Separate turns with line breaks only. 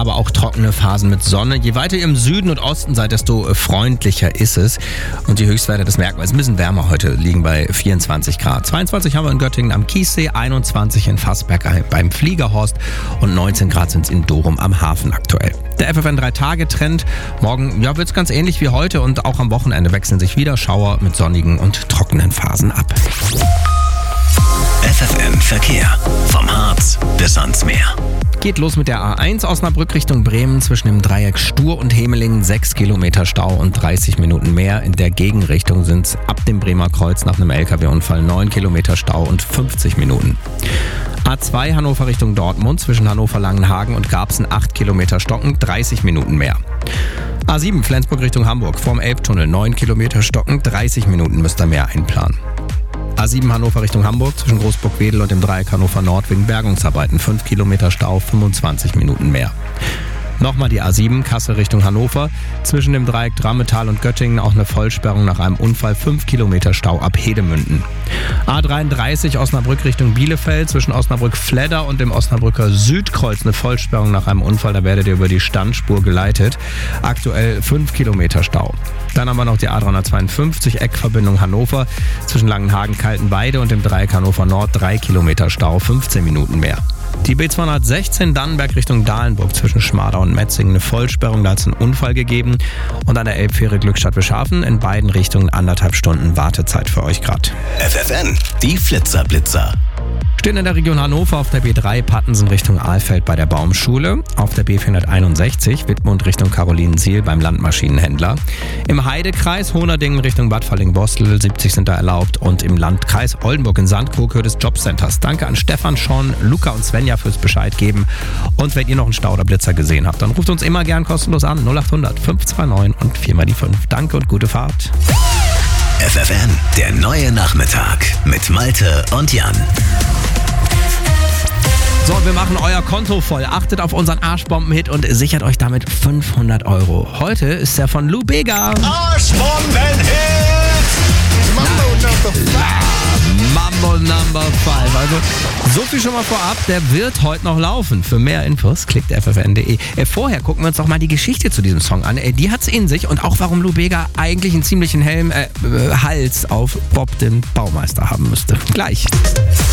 aber auch trockene Phasen mit Sonne. Je weiter ihr im Süden und Osten seid, desto freundlicher ist es. Und die Höchstwerte, das merken wir, ist ein bisschen wärmer heute, liegen bei 24 Grad. 22 haben wir in Göttingen am Kiessee, 21 in Fassberg beim Fliegerhorst und 19 Grad sind es in Dorum am Hafen aktuell. Der FFN 3-Tage-Trend. Morgen wird es ganz ähnlich wie heute und auch am Wochenende wechseln sich wieder Schauer mit sonnigen und trockenen Phasen ab.
FFN Verkehr. Vom Harz bis ans Meer.
Geht los mit der A1 Osnabrück Richtung Bremen zwischen dem Dreieck Stur und Hemelingen. 6 Kilometer Stau und 30 Minuten mehr. In der Gegenrichtung sind es ab dem Bremer Kreuz nach einem LKW-Unfall 9 Kilometer Stau und 50 Minuten. A2 Hannover Richtung Dortmund zwischen Hannover-Langenhagen und Garbsen 8 Kilometer stocken, 30 Minuten mehr. A7 Flensburg Richtung Hamburg vorm Elbtunnel 9 Kilometer stocken, 30 Minuten müsst ihr mehr einplanen. A7 Hannover Richtung Hamburg zwischen Großburg-Wedel und dem Dreieck Hannover Nord wegen Bergungsarbeiten 5 Kilometer Stau, 25 Minuten mehr. Nochmal die A7 Kassel Richtung Hannover zwischen dem Dreieck Drammetal und Göttingen auch eine Vollsperrung nach einem Unfall, 5 Kilometer Stau ab Hedemünden. A33 Osnabrück Richtung Bielefeld zwischen Osnabrück-Fledder und dem Osnabrücker Südkreuz eine Vollsperrung nach einem Unfall, da werdet ihr über die Standspur geleitet. Aktuell 5 Kilometer Stau. Dann haben wir noch die A352 Eckverbindung Hannover zwischen Langenhagen-Kaltenweide und dem Dreieck Hannover Nord 3 Kilometer Stau, 15 Minuten mehr. Die B216 Dannenberg Richtung Dahlenburg zwischen Schmadau und Metzingen eine Vollsperrung, da hat es einen Unfall gegeben. Und an der Elbfähre Glückstadt-Beschafen in beiden Richtungen 1,5 Stunden Wartezeit für euch gerade.
FFN, die Flitzer-Blitzer.
Stehen in der Region Hannover auf der B3 Pattensen Richtung Ahlfeld bei der Baumschule, auf der B461 Wittmund Richtung Carolinensiel beim Landmaschinenhändler, im Heidekreis Honerdingen Richtung Bad Falling-Bostel 70 sind da erlaubt und im Landkreis Oldenburg in Sandkrug Höhe des Jobcenters. Danke an Stefan, Sean, Luca und Svenja fürs Bescheid geben und wenn ihr noch einen Stau oder Blitzer gesehen habt, dann ruft uns immer gern kostenlos an 0800 529 und 4 die 5. Danke und gute Fahrt.
FFN, der neue Nachmittag mit Malte und Jan.
So, wir machen euer Konto voll. Achtet auf unseren Arschbomben-Hit und sichert euch damit 500 €. Heute ist der von Lou Bega.
Arschbomben-Hit!
Mambo Number 5. Also, so viel schon mal vorab. Der wird heute noch laufen. Für mehr Infos klickt ffn.de. Vorher gucken wir uns doch mal die Geschichte zu diesem Song an. Die hat's in sich und auch warum Lou Bega eigentlich einen ziemlichen Hals auf Bob, den Baumeister, haben müsste. Gleich.